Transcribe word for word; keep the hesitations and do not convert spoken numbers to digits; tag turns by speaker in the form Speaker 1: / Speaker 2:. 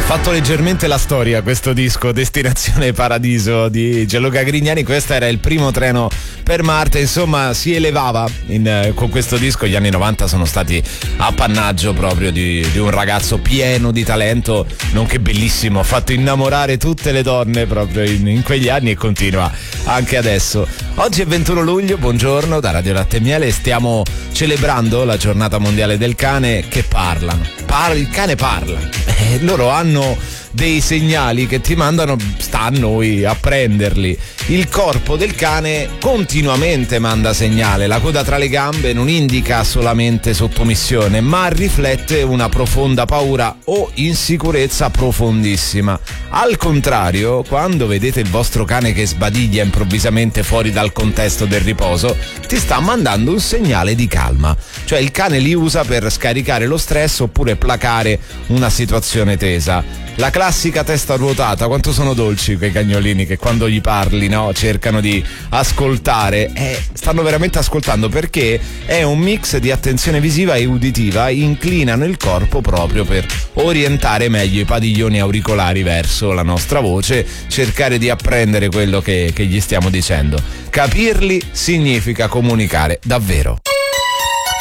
Speaker 1: fatto leggermente la storia questo disco, Destinazione Paradiso di Gianluca Grignani. Questo era il primo treno per Marte, insomma si elevava in, con questo disco. Gli anni novanta sono stati appannaggio proprio di, di un ragazzo pieno di talento, nonché bellissimo, ha fatto innamorare tutte le donne proprio in, in quegli anni e continua anche adesso. Oggi è ventuno luglio, buongiorno da Radio Latte e Miele, stiamo celebrando la giornata mondiale del cane che parlano. Par- il cane parla, eh, loro hanno dei segnali che ti mandano, sta a noi a prenderli. Il corpo del cane continuamente manda segnale, la coda tra le gambe non indica solamente sottomissione, ma riflette una profonda paura o insicurezza profondissima. Al contrario, quando vedete il vostro cane che sbadiglia improvvisamente fuori dal contesto del riposo, ti sta mandando un segnale di calma, cioè il cane li usa per scaricare lo stress oppure placare una situazione tesa. La classica testa ruotata, quanto sono dolci quei cagnolini che quando gli parli, no, cercano di ascoltare, eh, stanno veramente ascoltando, perché è un mix di attenzione visiva e uditiva, inclinano il corpo proprio per orientare meglio i padiglioni auricolari verso la nostra voce, cercare di apprendere quello che, che gli stiamo dicendo. Capirli significa comunicare davvero.